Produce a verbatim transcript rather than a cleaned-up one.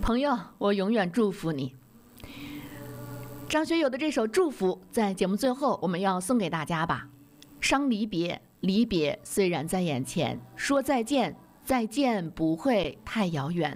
朋友，我永远祝福你。张学友的这首《祝福》在节目最后我们要送给大家吧。伤离别，离别虽然在眼前，说再见，再见不会太遥远。